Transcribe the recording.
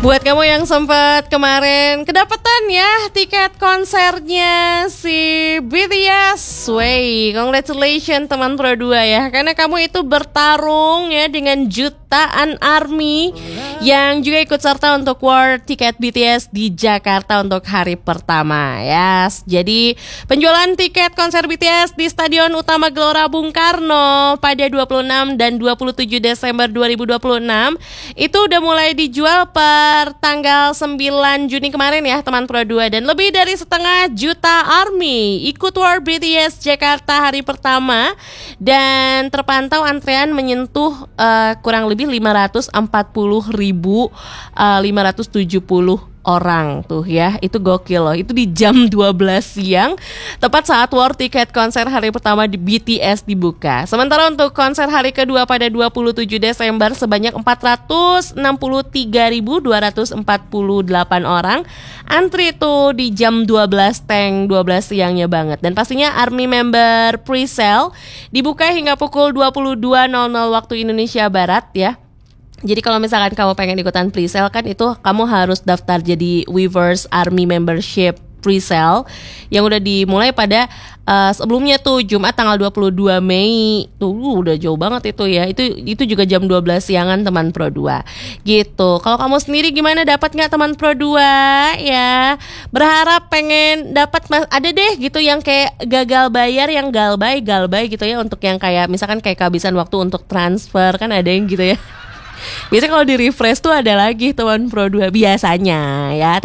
Buat kamu yang sempat kemarin kedapatan ya tiket konsernya si BTS, wey, congratulations teman Pro 2 ya, karena kamu itu bertarung ya dengan jutaan ARMY yang juga ikut serta untuk war tiket BTS di Jakarta untuk hari pertama ya. Jadi penjualan tiket konser BTS di Stadion Utama Gelora Bung Karno pada 26 dan 27 Desember 2026 itu udah mulai dijual per tanggal 9 Juni kemarin ya teman Pro 2, dan lebih dari setengah juta ARMY ikut war BTS Jakarta hari pertama, dan terpantau antrean menyentuh kurang lebih 540.570 orang tuh ya. Itu gokil loh. Itu di jam 12 siang tepat saat war tiket konser hari pertama di BTS dibuka. Sementara untuk konser hari kedua pada 27 Desember sebanyak 463.248 orang antri tuh di jam 12 siangnya banget. Dan pastinya ARMY member pre-sale dibuka hingga pukul 22.00 waktu Indonesia Barat ya. Jadi kalau misalkan kamu pengen ikutan pre-sale kan itu kamu harus daftar jadi Weverse ARMY Membership pre-sale yang udah dimulai pada sebelumnya tuh Jumat tanggal 22 Mei. Tuh udah jauh banget itu ya. Itu juga jam 12 siangan teman Pro 2. Gitu. Kalau kamu sendiri gimana, dapat enggak teman Pro 2 ya? Berharap pengen dapat, ada deh gitu yang kayak gagal bayar, yang galbay gitu ya, untuk yang kayak misalkan kayak kehabisan waktu untuk transfer, kan ada yang gitu ya. Biasanya kalau di refresh tuh ada lagi teman Pro 2 biasanya ya.